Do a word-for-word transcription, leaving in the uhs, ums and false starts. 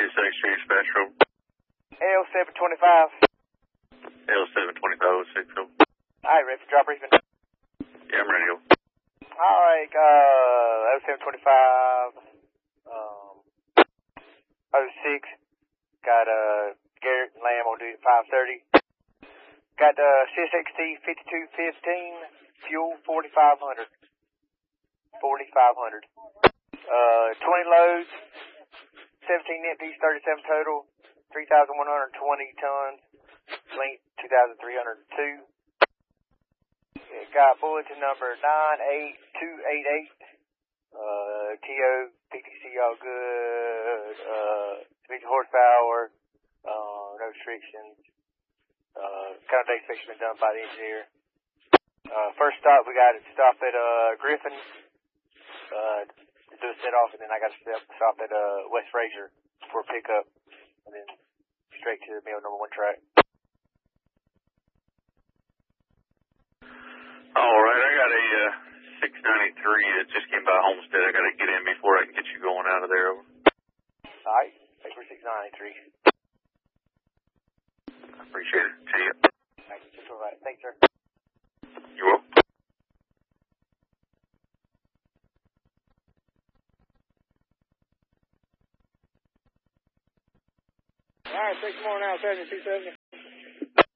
six Street Dispatch Road. L seven twenty-five. L seven twenty-five oh six oh. Alright, ready for drop briefing? Yeah, I'm ready to go. Alright, uh, L seven twenty-five, um, oh six. Got, uh, Garrett and Lamb on duty at five thirty. Got, uh, C S X T fifty-two fifteen, fuel forty-five hundred. forty-five hundred. Uh, twenty loads, seventeen empties, thirty-seven total, three thousand one hundred twenty tons, length two thousand three hundred two. It got bulletin number nine eight two eight eight, uh, T O, P T C all good, uh, fifty horsepower, uh, no restrictions, uh, kind of inspection been done by the engineer. Uh, first stop, we got to stop at, uh, Griffin, uh, do a set off, and then I got to stop at, uh, West Fraser for a pickup, and then straight to the mill number one track. Alright, I got a, uh, six ninety-three that just came by Homestead. I gotta get in before I can get you going out of there. Over. Alright, thanks for six ninety-three. I appreciate it. See ya. Alright, just alright. Thanks, sir. You're welcome. Alright, six more now, seventy-two seventy.